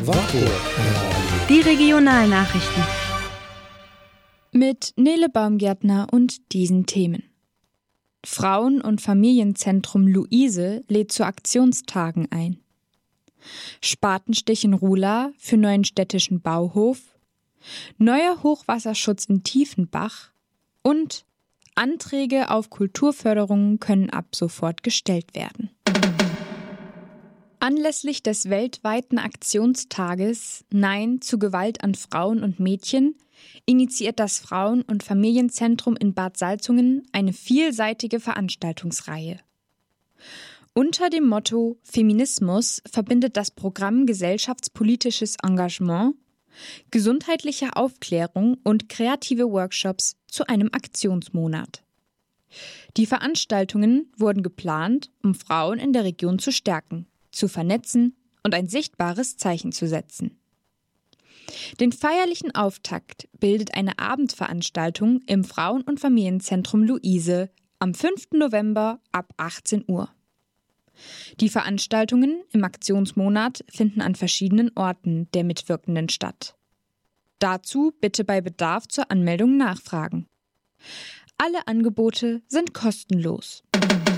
Die Regionalnachrichten. Mit Nele Baumgärtner und diesen Themen. Frauen- und Familienzentrum Luise lädt zu Aktionstagen ein. Spatenstich in Rula für neuen städtischen Bauhof. Neuer Hochwasserschutz in Tiefenbach. Und Anträge auf Kulturförderung können ab sofort gestellt werden. Anlässlich des weltweiten Aktionstages Nein zu Gewalt an Frauen und Mädchen initiiert das Frauen- und Familienzentrum in Bad Salzungen eine vielseitige Veranstaltungsreihe. Unter dem Motto Feminismus verbindet das Programm gesellschaftspolitisches Engagement, gesundheitliche Aufklärung und kreative Workshops zu einem Aktionsmonat. Die Veranstaltungen wurden geplant, um Frauen in der Region zu stärken, zu vernetzen und ein sichtbares Zeichen zu setzen. Den feierlichen Auftakt bildet eine Abendveranstaltung im Frauen- und Familienzentrum Luise am 5. November ab 18 Uhr. Die Veranstaltungen im Aktionsmonat finden an verschiedenen Orten der Mitwirkenden statt. Dazu bitte bei Bedarf zur Anmeldung nachfragen. Alle Angebote sind kostenlos.